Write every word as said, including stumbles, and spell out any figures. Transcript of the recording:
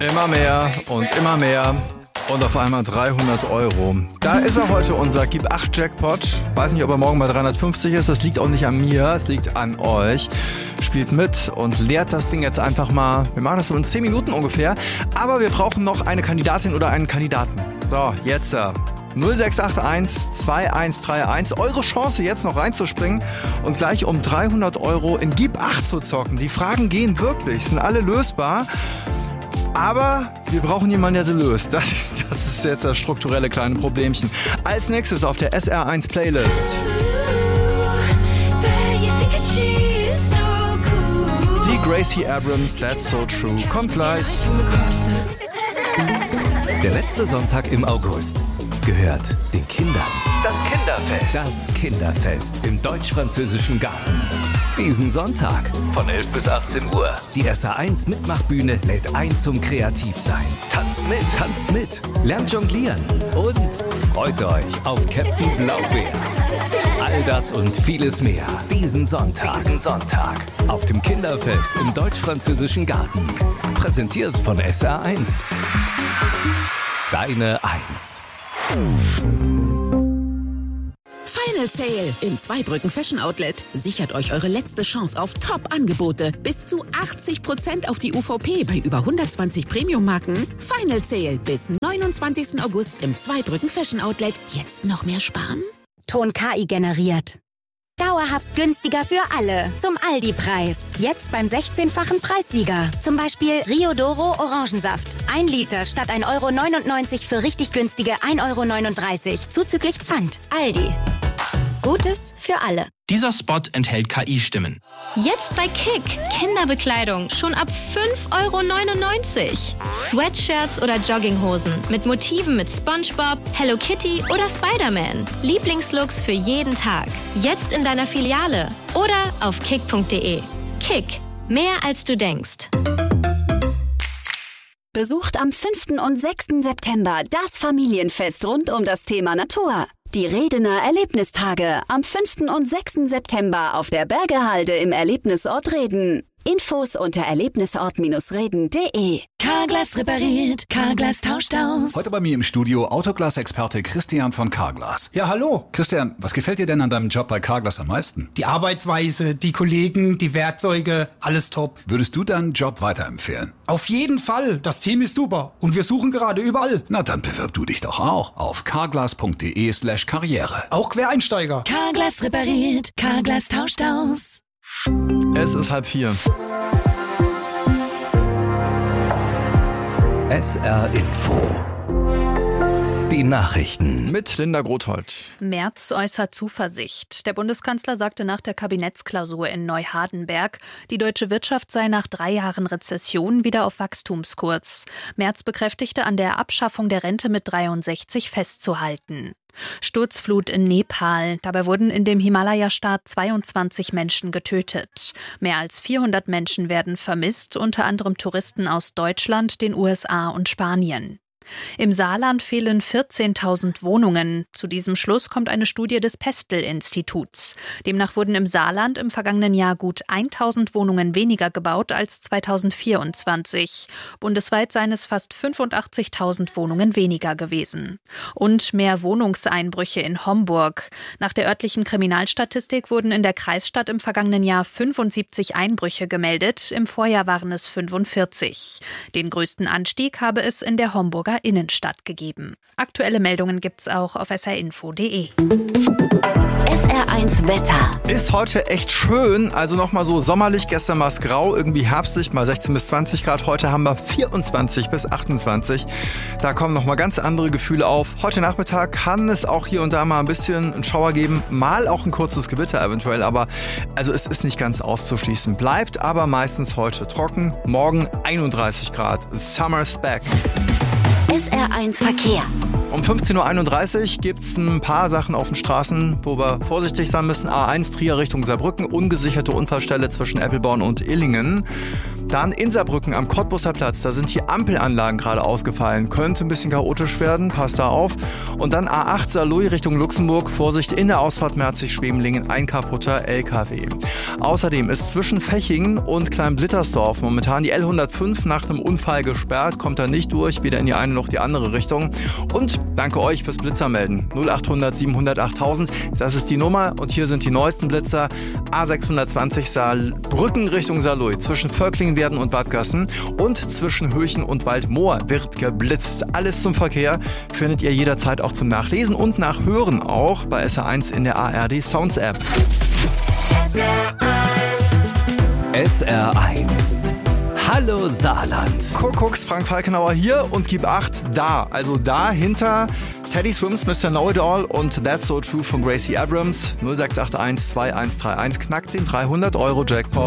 Immer mehr und immer mehr und auf einmal dreihundert Euro. Da ist er heute, unser Gib acht Jackpot. Weiß nicht, ob er morgen bei dreihundertfünfzig ist. Das liegt auch nicht an mir, es liegt an euch. Spielt mit und leert das Ding jetzt einfach mal. Wir machen das so in zehn Minuten ungefähr. Aber wir brauchen noch eine Kandidatin oder einen Kandidaten. So, jetzt null sechs acht eins zwei eins drei eins. Eure Chance jetzt noch reinzuspringen und gleich um dreihundert Euro in Gib acht zu zocken. Die Fragen gehen wirklich, sind alle lösbar. Aber wir brauchen jemanden, der sie löst. Das, das ist jetzt das strukturelle kleine Problemchen. Als nächstes auf der S R eins Playlist die Gracie Abrams, That's So True. Kommt gleich. Der letzte Sonntag im August gehört den Kindern. Das Kinderfest. Das Kinderfest im Deutsch-Französischen Garten. Diesen Sonntag von elf bis achtzehn Uhr. Die S R eins Mitmachbühne lädt ein zum Kreativsein. Tanzt mit, tanzt mit, lernt jonglieren und freut euch auf Captain Blaubeer. All das und vieles mehr diesen Sonntag. Diesen Sonntag auf dem Kinderfest im Deutsch-Französischen Garten. Präsentiert von S R eins. Deine Eins. Final Sale im Zweibrücken Fashion Outlet. Sichert euch eure letzte Chance auf Top-Angebote. Bis zu achtzig Prozent auf die U V P bei über hundertzwanzig Premium-Marken. Final Sale bis neunundzwanzigsten August im Zweibrücken Fashion Outlet. Jetzt noch mehr sparen? Ton K I generiert. Dauerhaft günstiger für alle. Zum Aldi-Preis. Jetzt beim sechzehnfachen Preissieger. Zum Beispiel Rio Doro Orangensaft. Ein Liter statt ein Euro neunundneunzig für richtig günstige ein Euro neununddreißig. Zuzüglich Pfand. Aldi. Gutes für alle. Dieser Spot enthält K I-Stimmen. Jetzt bei Kick. Kinderbekleidung schon ab fünf Euro neunundneunzig. Sweatshirts oder Jogginghosen mit Motiven mit SpongeBob, Hello Kitty oder Spider-Man. Lieblingslooks für jeden Tag. Jetzt in deiner Filiale oder auf kick punkt de. Kick. Mehr als du denkst. Besucht am fünften und sechsten September das Familienfest rund um das Thema Natur. Die Redener Erlebnistage am fünften und sechsten September auf der Bergehalde im Erlebnisort Reden. Infos unter erlebnisort reden punkt de. Carglass repariert, Carglass tauscht aus. Heute bei mir im Studio Autoglas-Experte Christian von Carglass. Ja, hallo. Christian, was gefällt dir denn an deinem Job bei Carglass am meisten? Die Arbeitsweise, die Kollegen, die Werkzeuge, alles top. Würdest du deinen Job weiterempfehlen? Auf jeden Fall. Das Team ist super. Und wir suchen gerade überall. Na, dann bewirb du dich doch auch auf carglass punkt de slash karriere. Auch Quereinsteiger. Carglass repariert, Carglass tauscht aus. Es ist halb vier. S R Info. Die Nachrichten. Mit Linda Grothold. Merz äußert Zuversicht. Der Bundeskanzler sagte nach der Kabinettsklausur in Neuhardenberg, die deutsche Wirtschaft sei nach drei Jahren Rezession wieder auf Wachstumskurs. Merz bekräftigte, an der Abschaffung der Rente mit dreiundsechzig festzuhalten. Sturzflut in Nepal. Dabei wurden in dem Himalaya-Staat zweiundzwanzig Menschen getötet. Mehr als vierhundert Menschen werden vermisst, unter anderem Touristen aus Deutschland, den U S A und Spanien. Im Saarland fehlen vierzehntausend Wohnungen. Zu diesem Schluss kommt eine Studie des Pestel-Instituts. Demnach wurden im Saarland im vergangenen Jahr gut tausend Wohnungen weniger gebaut als zweitausendvierundzwanzig. Bundesweit seien es fast fünfundachtzigtausend Wohnungen weniger gewesen. Und mehr Wohnungseinbrüche in Homburg. Nach der örtlichen Kriminalstatistik wurden in der Kreisstadt im vergangenen Jahr fünfundsiebzig Einbrüche gemeldet. Im Vorjahr waren es fünfundvierzig. Den größten Anstieg habe es in der Homburger Innenstadt gegeben. Aktuelle Meldungen gibt's auch auf s r info punkt de. S R eins Wetter. Ist heute echt schön, also nochmal so sommerlich, gestern war es grau, irgendwie herbstlich, mal sechzehn bis zwanzig Grad, heute haben wir vierundzwanzig bis achtundzwanzig. Da kommen nochmal ganz andere Gefühle auf. Heute Nachmittag kann es auch hier und da mal ein bisschen einen Schauer geben, mal auch ein kurzes Gewitter eventuell, aber also es ist nicht ganz auszuschließen. Bleibt aber meistens heute trocken, morgen einunddreißig Grad. Summer's back. S R eins Verkehr. Um fünfzehn Uhr einunddreißig gibt es ein paar Sachen auf den Straßen, wo wir vorsichtig sein müssen. A eins Trier Richtung Saarbrücken, ungesicherte Unfallstelle zwischen Eppelborn und Illingen. Dann in Saarbrücken am Cottbuser Platz, da sind die Ampelanlagen gerade ausgefallen. Könnte ein bisschen chaotisch werden, passt da auf. Und dann A acht Saarlouis Richtung Luxemburg, Vorsicht in der Ausfahrt Merzig-Schwebenlingen, ein kaputter L K W. Außerdem ist zwischen Fechingen und Kleinblittersdorf momentan die L hundertfünf nach einem Unfall gesperrt, kommt da nicht durch, weder in die eine noch die andere Richtung. Und danke euch fürs Blitzermelden. null achthundert siebenhundert achttausend, das ist die Nummer und hier sind die neuesten Blitzer. A sechshundertzwanzig Saarbrücken Richtung Saarlouis, zwischen Völklingenwerden und Badgassen und zwischen Höchen und Waldmoor wird geblitzt. Alles zum Verkehr findet ihr jederzeit auch zum Nachlesen und Nachhören auch bei S R eins in der A R D Sounds App. S R eins. Hallo Saarland. Kuckucks, Frank Falkenauer hier und gib acht da. Also da hinter Teddy Swims, Mister Know It All und That's So True von Gracie Abrams. null sechs acht eins zwei eins drei eins knackt den dreihundert Euro Jackpot.